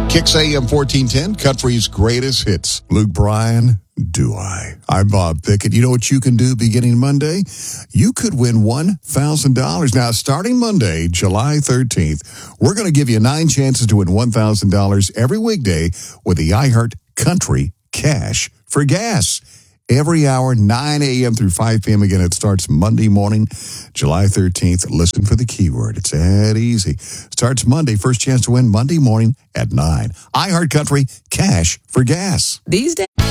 Kicks AM 1410, Country's greatest hits. Luke Bryan, Do I? I'm Bob Pickett. You know what you can do beginning Monday? You could win $1,000. Now, starting Monday, July 13th, we're going to give you 9 chances to win $1,000 every weekday with the iHeart Country Cash for Gas. Every hour, 9 a.m. through 5 p.m. Again, it starts Monday morning, July 13th. Listen for the keyword. It's that easy. Starts Monday. First chance to win Monday morning at 9. iHeart Country Cash for Gas. These days.